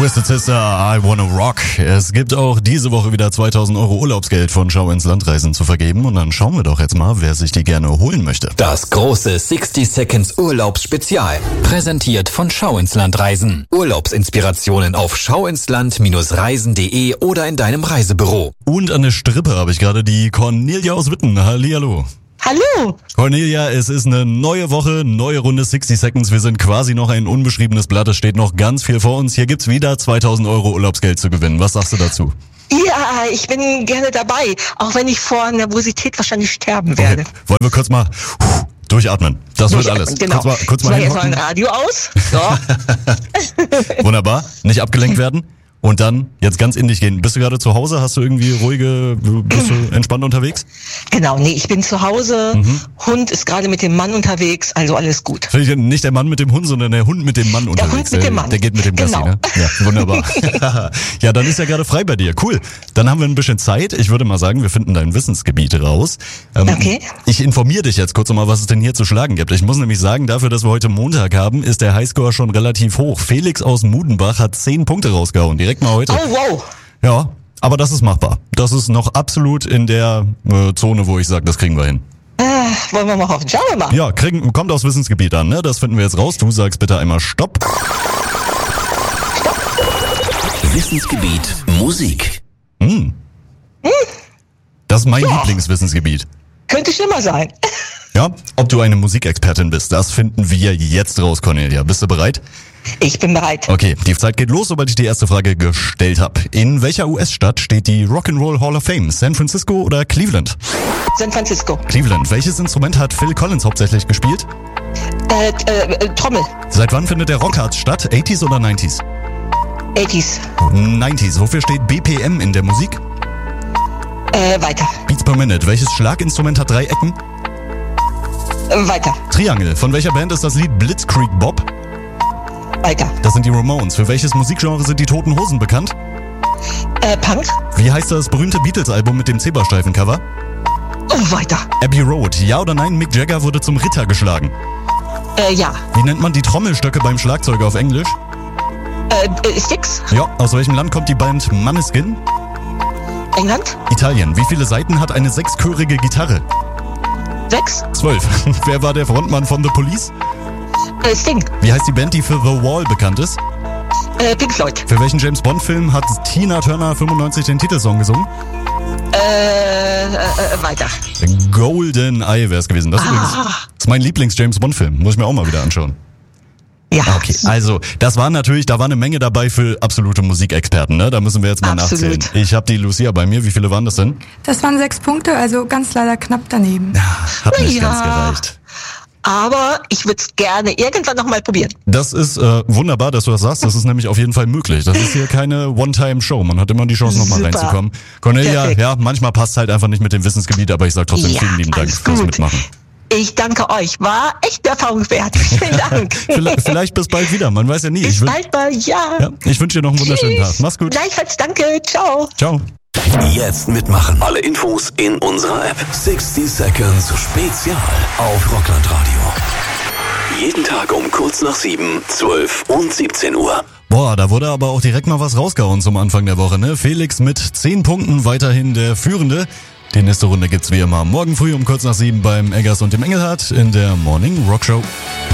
Twisted Sister, I Wanna Rock. Es gibt auch diese Woche wieder 2000 Euro Urlaubsgeld von Schau ins Landreisen zu vergeben. Und dann schauen wir doch jetzt mal, wer sich die gerne holen möchte. Das große 60 Seconds Urlaubsspezial. Präsentiert von Schau ins Landreisen. Urlaubsinspirationen auf schauinsland-reisen.de oder in deinem Reisebüro. Und an der Strippe habe ich gerade die Cornelia aus Witten. Hallihallo. Hallo. Cornelia, es ist eine neue Woche, neue Runde 60 Seconds. Wir sind quasi noch ein unbeschriebenes Blatt. Es steht noch ganz viel vor uns. Hier gibt's wieder 2000 Euro Urlaubsgeld zu gewinnen. Was sagst du dazu? Ja, ich bin gerne dabei, auch wenn ich vor Nervosität wahrscheinlich sterben werde. Okay. Wollen wir kurz mal durchatmen? Das wird alles. Genau. Kurz mal jetzt mal ein Radio aus. So. Wunderbar. Nicht abgelenkt werden. Und dann jetzt ganz in dich gehen. Bist du gerade zu Hause? Hast du irgendwie bist du entspannt unterwegs? Genau, nee, ich bin zu Hause. Hund ist gerade mit dem Mann unterwegs, also alles gut. Nicht der Mann mit dem Hund, sondern der Hund mit dem Mann unterwegs. Der Hund mit dem Mann. Der geht mit dem Gassi, Genau. ne? Ja, wunderbar. Ja, dann ist ja gerade frei bei dir. Cool. Dann haben wir ein bisschen Zeit. Ich würde mal sagen, wir finden dein Wissensgebiet raus. Okay. Ich informiere dich jetzt kurz nochmal, was es denn hier zu schlagen gibt. Ich muss nämlich sagen, dafür, dass wir heute Montag haben, ist der Highscore schon relativ hoch. Felix aus Mudenbach hat 10 Punkte rausgehauen. Direkt mal heute. Oh, wow. Ja, aber das ist machbar. Das ist noch absolut in der Zone, wo ich sage, das kriegen wir hin. Wollen wir mal hoffen. Schauen wir mal. Ja, kommt aus Wissensgebiet an, ne? Das finden wir jetzt raus. Du sagst bitte einmal Stopp. Wissensgebiet Musik. Das ist mein Ja. Lieblingswissensgebiet. Könnte schlimmer sein. Ja, ob du eine Musikexpertin bist, das finden wir jetzt raus, Cornelia. Bist du bereit? Ich bin bereit. Okay, die Zeit geht los, sobald ich die erste Frage gestellt habe. In welcher US-Stadt steht die Rock'n'Roll Hall of Fame? San Francisco oder Cleveland? San Francisco. Cleveland. Welches Instrument hat Phil Collins hauptsächlich gespielt? Trommel. Seit wann findet der Rockharz statt? 80s oder 90s? 80s. 90s. Wofür steht BPM in der Musik? Weiter. Beats per Minute. Welches Schlaginstrument hat 3 Ecken? Weiter. Triangel. Von welcher Band ist das Lied Blitzkrieg Bob? Weiter. Das sind die Ramones. Für welches Musikgenre sind die Toten Hosen bekannt? Punk. Wie heißt das berühmte Beatles-Album mit dem Zebrastreifen-Cover? Oh, weiter. Abbey Road. Ja oder nein, Mick Jagger wurde zum Ritter geschlagen. Ja. Wie nennt man die Trommelstöcke beim Schlagzeuger auf Englisch? Sticks. Ja, aus welchem Land kommt die Band Måneskin? England. Italien. Wie viele Saiten hat eine 6-chörige Gitarre? 6. 12. Wer war der Frontmann von The Police? Sting. Wie heißt die Band, die für The Wall bekannt ist? Pink Floyd. Für welchen James-Bond-Film hat Tina Turner 95 den Titelsong gesungen? Weiter. Golden Eye wäre es gewesen. Das ist mein Lieblings-James-Bond-Film. Muss ich mir auch mal wieder anschauen. Ja. Okay, also da war eine Menge dabei für absolute Musikexperten, ne? Da müssen wir jetzt mal Absolut. nachzählen. Ich habe die Lucia bei mir. Wie viele waren das denn? Das waren 6 Punkte, also ganz leider knapp daneben. Hat nicht Ja. ganz gereicht. Aber ich würde es gerne irgendwann nochmal probieren. Das ist wunderbar, dass du das sagst. Das ist nämlich auf jeden Fall möglich. Das ist hier keine One-Time-Show. Man hat immer die Chance, nochmal Super. reinzukommen. Cornelia, Perfekt. ja, manchmal passt halt einfach nicht mit dem Wissensgebiet, aber ich sage trotzdem Ja, vielen lieben Dank alles fürs gut. Mitmachen. Ich danke euch. War echt eine Erfahrung wert. Vielen Dank. Vielleicht bis bald wieder. Man weiß ja nie. Bis bald mal. Ja. Ich wünsche dir noch einen wunderschönen Tag. Mach's gut. Gleichfalls. Danke. Ciao. Ciao. Jetzt mitmachen. Alle Infos in unserer App. 60 Seconds Spezial auf Rocklandradio. Jeden Tag um kurz nach 7, 12 und 17 Uhr. Boah, da wurde aber auch direkt mal was rausgehauen zum Anfang der Woche, ne? Felix mit 10 Punkten weiterhin der Führende. Die nächste Runde gibt's wie immer morgen früh um kurz nach 7 beim Eggers und dem Engelhardt in der Morning Rock Show.